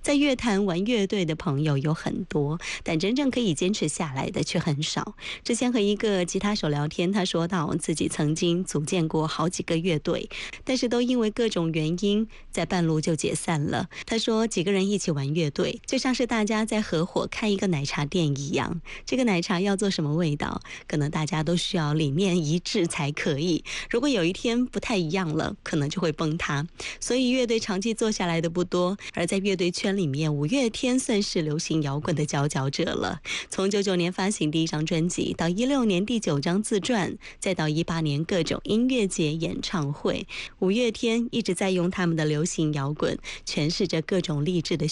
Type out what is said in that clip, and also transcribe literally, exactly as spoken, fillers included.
在乐坛玩乐队的朋友有很多，但真正可以坚持下来的却很少。之前和一个吉他手聊天，他说到自己曾经组建过好几个乐队，但是都因为各种原因在半路就解散了。他说几个人一起玩乐队，就像是大家在合伙开一个奶茶店一样，这个奶茶要做什么味道，可能大家都需要理念一致才可以。如果有一天不太一样了，可能就会崩塌。所以乐队长期做下来的不多，而在乐队圈里面，五月天算是流行摇滚的佼佼者了。从九九年发行第一张专辑，到一六年第九张自传，再到一八年各种音乐节演唱会，五月天一直在用他们的流行摇滚诠释着各种励志的